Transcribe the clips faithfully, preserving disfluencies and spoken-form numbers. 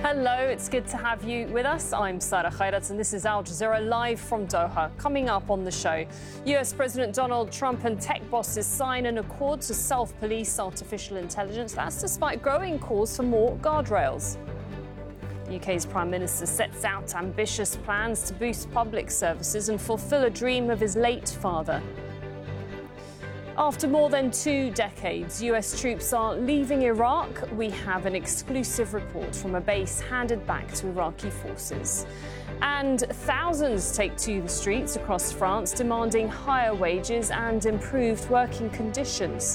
Hello, it's good to have you with us. I'm Sarah Khairat and this is Al Jazeera live from Doha. Coming up on the show, U S President Donald Trump and tech bosses sign an accord to self-police artificial intelligence. That's despite growing calls for more guardrails. The U K's Prime Minister sets out ambitious plans to boost public services and fulfill a dream of his late father. After more than two decades, U S troops are leaving Iraq. We have an exclusive report from a base handed back to Iraqi forces. And thousands take to the streets across France demanding higher wages and improved working conditions.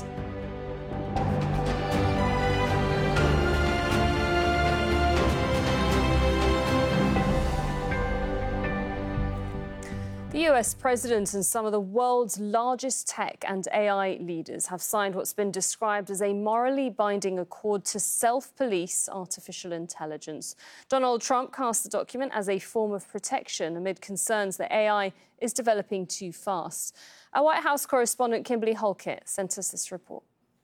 The U S president and some of the world's largest tech and A I leaders have signed what's been described as a morally binding accord to self-police artificial intelligence. Donald Trump cast the document as a form of protection amid concerns that A I is developing too fast. Our White House correspondent Kimberly Halkett sent us this report.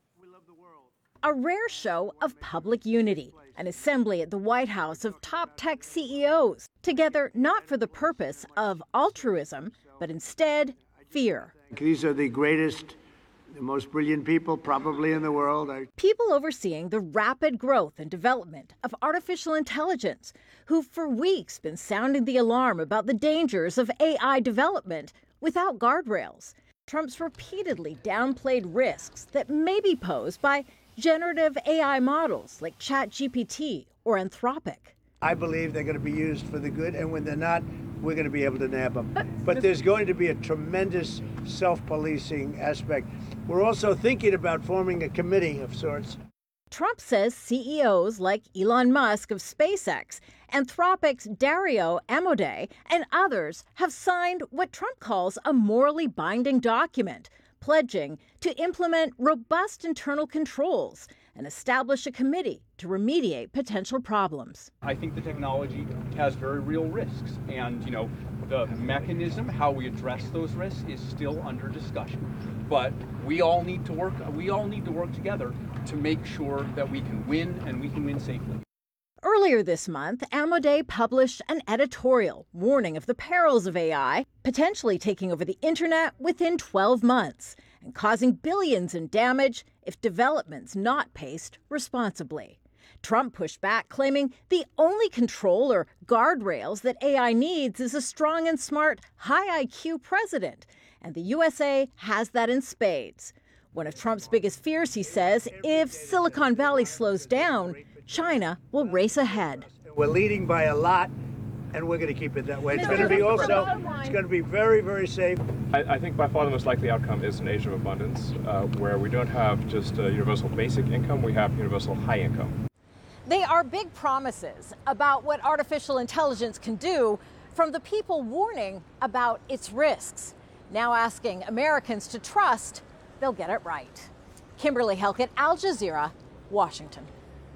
A rare show of public unity, an assembly at the White House of top tech C E Os, together not for the purpose of altruism, but instead fear. These are the greatest, the most brilliant people probably in the world. I... People overseeing the rapid growth and development of artificial intelligence, who've for weeks been sounding the alarm about the dangers of A I development without guardrails. Trump's repeatedly downplayed risks that may be posed by generative A I models like ChatGPT or Anthropic. I believe they're going to be used for the good, and when they're not, we're going to be able to nab them. But, but there's going to be a tremendous self-policing aspect. We're also thinking about forming a committee of sorts. Trump says C E Os like Elon Musk of SpaceX, Anthropic's Dario Amodei, and others have signed what Trump calls a morally binding document, pledging to implement robust internal controls and establish a committee to remediate potential problems. I think the technology has very real risks, and you know, the mechanism, how we address those risks, is still under discussion. But we all need to work. We all need to work together to make sure that we can win, and we can win safely. Earlier this month, Amodei published an editorial warning of the perils of A I, potentially taking over the internet within twelve months and causing billions in damage if development's not paced responsibly. Trump pushed back, claiming the only control or guardrails that A I needs is a strong and smart, high I Q president, and the U S A has that in spades. One of Trump's biggest fears, he says, if Silicon Valley slows down, China will race ahead. We're leading by a lot, and we're going to keep it that way. It's going to be also, it's going to be very, very safe. I, I think by far the most likely outcome is an age of abundance, uh, where we don't have just a universal basic income, we have universal high income. They are big promises about what artificial intelligence can do, from the people warning about its risks, now asking Americans to trust they'll get it right. Kimberly Halkett, Al Jazeera, Washington.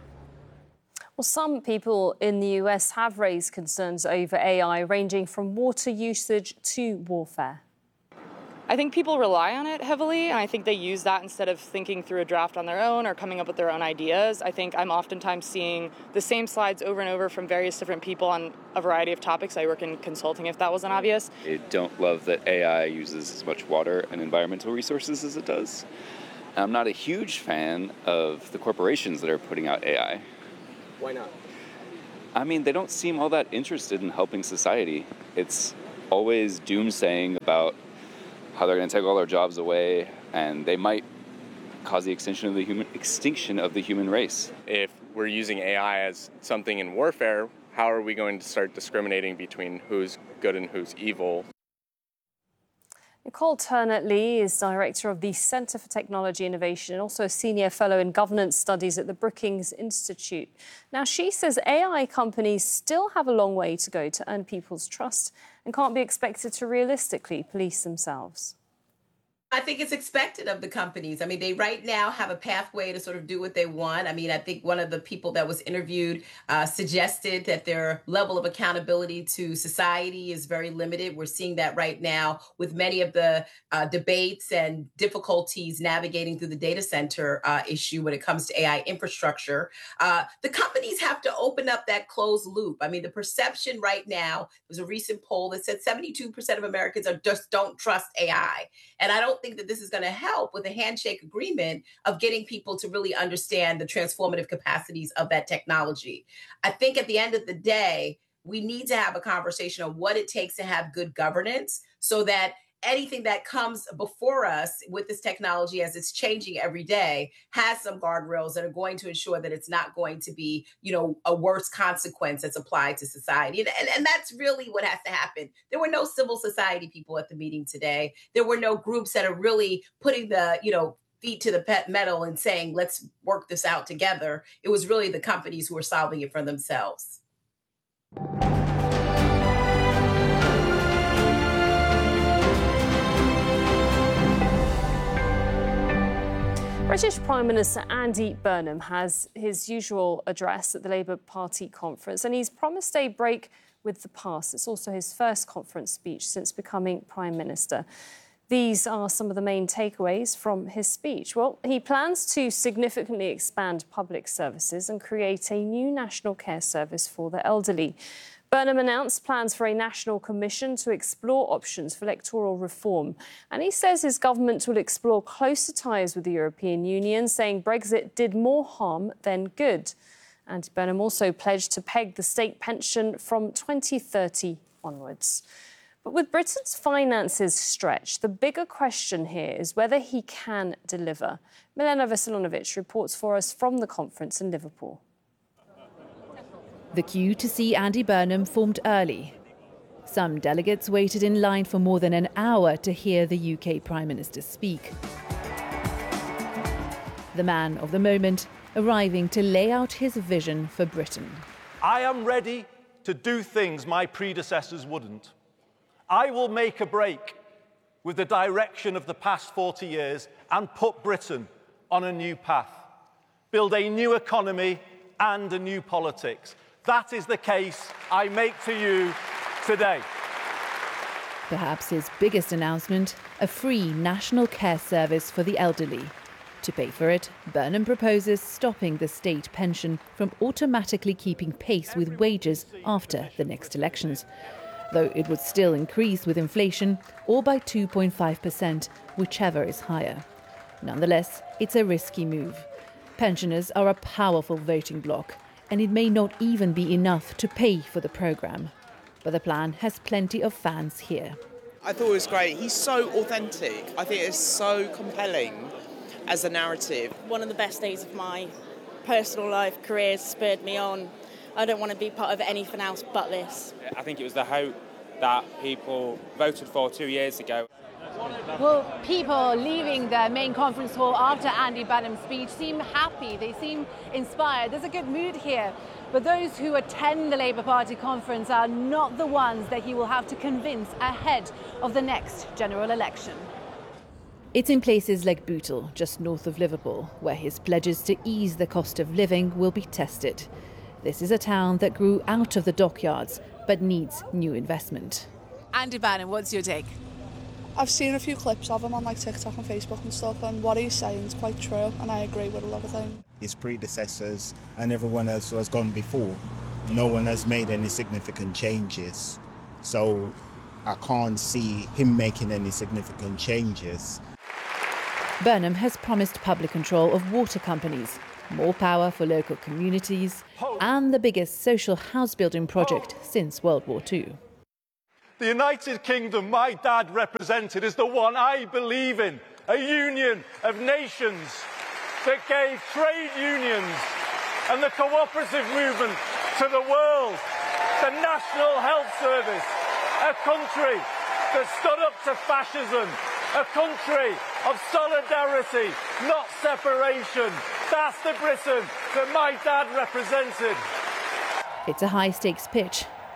Well, some people in the U S have raised concerns over A I, ranging from water usage to warfare. I think people rely on it heavily, and I think they use that instead of thinking through a draft on their own or coming up with their own ideas. I think I'm oftentimes seeing the same slides over and over from various different people on a variety of topics. I work in consulting, if that wasn't obvious. I don't love that A I uses as much water and environmental resources as it does. I'm not a huge fan of the corporations that are putting out A I. Why not? I mean, they don't seem all that interested in helping society. It's always doomsaying about how they're going to take all our jobs away, and they might cause the extinction of the human extinction of the human race. If we're using A I as something in warfare, how are we going to start discriminating between who's good and who's evil? Nicole Turner-Lee is director of the Centre for Technology Innovation and also a senior fellow in governance studies at the Brookings Institute. Now, she says A I companies still have a long way to go to earn people's trust and can't be expected to realistically police themselves. I think it's expected of the companies. I mean, they right now have a pathway to sort of do what they want. I mean, I think one of the people that was interviewed uh, suggested that their level of accountability to society is very limited. We're seeing that right now with many of the uh, debates and difficulties navigating through the data center uh, issue when it comes to A I infrastructure. Uh, the companies have to open up that closed loop. I mean, the perception right now, there was a recent poll that said seventy-two percent of Americans are just don't trust A I. And I don't think that this is going to help with a handshake agreement of getting people to really understand the transformative capacities of that technology. I think at the end of the day, we need to have a conversation on what it takes to have good governance so that anything that comes before us with this technology as it's changing every day has some guardrails that are going to ensure that it's not going to be, you know, a worse consequence that's applied to society. And, and, and that's really what has to happen. There were no civil society people at the meeting today. There were no groups that are really putting the, you know, feet to the pet metal and saying, let's work this out together. It was really the companies who were solving it for themselves. British Prime Minister Andy Burnham has his usual address at the Labour Party conference, and he's promised a break with the past. It's also his first conference speech since becoming Prime Minister. These are some of the main takeaways from his speech. Well, he plans to significantly expand public services and create a new national care service for the elderly. Burnham announced plans for a national commission to explore options for electoral reform. And he says his government will explore closer ties with the European Union, saying Brexit did more harm than good. And Burnham also pledged to peg the state pension from twenty thirty onwards. But with Britain's finances stretched, the bigger question here is whether he can deliver. Milena Veselinovic reports for us from the conference in Liverpool. The queue to see Andy Burnham formed early. Some delegates waited in line for more than an hour to hear the U K Prime Minister speak. The man of the moment arriving to lay out his vision for Britain. I am ready to do things my predecessors wouldn't. I will make a break with the direction of the past forty years and put Britain on a new path. Build a new economy and a new politics. That is the case I make to you today. Perhaps his biggest announcement, a free national care service for the elderly. To pay for it, Burnham proposes stopping the state pension from automatically keeping pace with wages after the next elections, though it would still increase with inflation or by two point five percent, whichever is higher. Nonetheless, it's a risky move. Pensioners are a powerful voting bloc, and it may not even be enough to pay for the programme. But the plan has plenty of fans here. I thought it was great. He's so authentic. I think it's so compelling as a narrative. One of the best days of my personal life, career, spurred me on. I don't want to be part of anything else but this. I think it was the hope that people voted for two years ago. Well, people leaving the main conference hall after Andy Burnham's speech seem happy. They seem inspired. There's a good mood here. But those who attend the Labour Party conference are not the ones that he will have to convince ahead of the next general election. It's in places like Bootle, just north of Liverpool, where his pledges to ease the cost of living will be tested. This is a town that grew out of the dockyards, but needs new investment. Andy Burnham, what's your take? I've seen a few clips of him on like TikTok and Facebook and stuff, and what he's saying is quite true, and I agree with a lot of things. His predecessors and everyone else who has gone before, no one has made any significant changes. So I can't see him making any significant changes. Burnham has promised public control of water companies, more power for local communities, and the biggest social house building project since World War Two. The United Kingdom my dad represented is the one I believe in, a union of nations that gave trade unions and the cooperative movement to the world, the National Health Service, a country that stood up to fascism, a country of solidarity, not separation. That's the Britain that my dad represented. It's a high-stakes pitch,